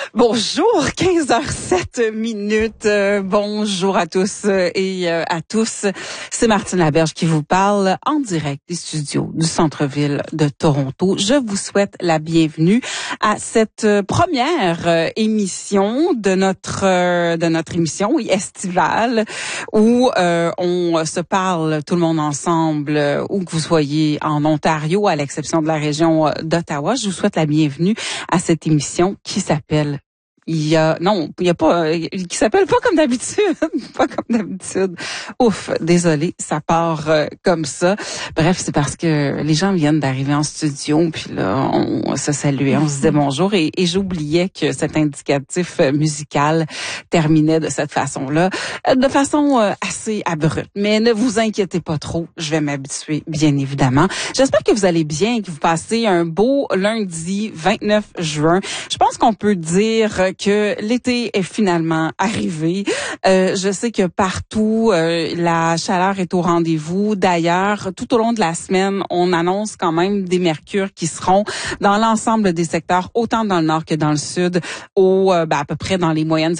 Bonjour, 15h07. Bonjour à tous et à tous. C'est Martine Laberge qui vous parle en direct des studios du centre-ville de Toronto. Je vous souhaite la bienvenue à cette première émission de notre émission estivale où on se parle tout le monde ensemble, où que vous soyez en Ontario, à l'exception de la région d'Ottawa. Je vous souhaite la bienvenue à cette émission qui s'appelle qui s'appelle pas comme d'habitude. Pas comme d'habitude. Ouf, désolé, ça part comme ça. Bref, c'est parce que les gens viennent d'arriver en studio, puis là, on se saluait, on se disait bonjour, et j'oubliais que cet indicatif musical terminait de cette façon-là, de façon assez abrupte. Mais ne vous inquiétez pas trop, je vais m'habituer, bien évidemment. J'espère que vous allez bien, que vous passez un beau lundi 29 juin. Je pense qu'on peut dire que l'été est finalement arrivé. Je sais que partout, la chaleur est au rendez-vous. D'ailleurs, tout au long de la semaine, on annonce quand même des mercures qui seront dans l'ensemble des secteurs, autant dans le nord que dans le sud, à peu près dans les moyennes